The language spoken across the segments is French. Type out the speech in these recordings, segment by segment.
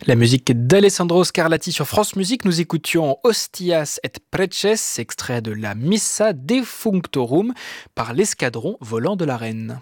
La musique d'Alessandro Scarlatti sur France Musique, nous écoutions Hostias et Preces, extrait de la Missa Defunctorum par l'escadron volant de la Reine.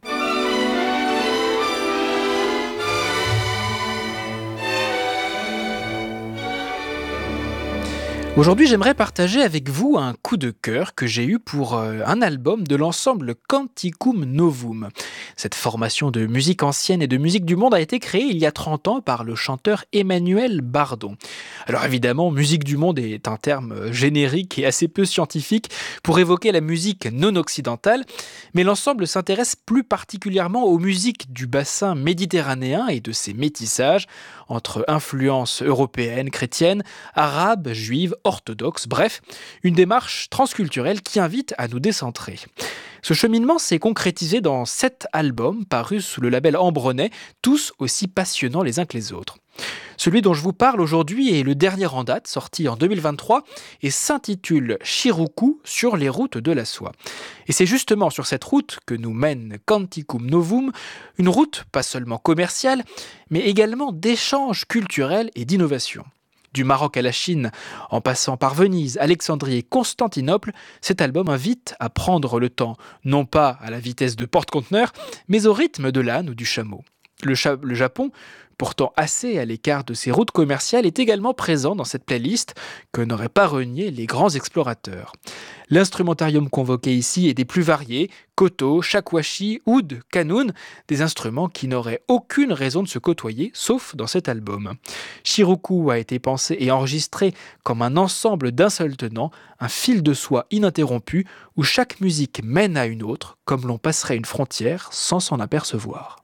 Aujourd'hui, j'aimerais partager avec vous un coup de cœur que j'ai eu pour un album de l'ensemble Canticum Novum. Cette formation de musique ancienne et de musique du monde a été créée il y a 30 ans par le chanteur Emmanuel Bardon. Alors évidemment, musique du monde est un terme générique et assez peu scientifique pour évoquer la musique non occidentale, mais l'ensemble s'intéresse plus particulièrement aux musiques du bassin méditerranéen et de ses métissages entre influences européennes, chrétiennes, arabes, juives, orthodoxes, bref, une démarche transculturelle qui invite à nous décentrer. Ce cheminement s'est concrétisé dans 7 albums parus sous le label Ambronay, tous aussi passionnants les uns que les autres. Celui dont je vous parle aujourd'hui est le dernier en date, sorti en 2023, et s'intitule Shiruku sur les routes de la soie. Et c'est justement sur cette route que nous mène Canticum Novum, une route pas seulement commerciale, mais également d'échanges culturels et d'innovation. Du Maroc à la Chine, en passant par Venise, Alexandrie et Constantinople, cet album invite à prendre le temps, non pas à la vitesse de porte-conteneur, mais au rythme de l'âne ou du chameau. Le Japon, pourtant assez à l'écart de ses routes commerciales, est également présent dans cette playlist que n'auraient pas renié les grands explorateurs. L'instrumentarium convoqué ici est des plus variés, koto, shakuhachi, oud, kanun, des instruments qui n'auraient aucune raison de se côtoyer, sauf dans cet album. Shiruku a été pensé et enregistré comme un ensemble d'un seul tenant, un fil de soie ininterrompu, où chaque musique mène à une autre, comme l'on passerait une frontière sans s'en apercevoir.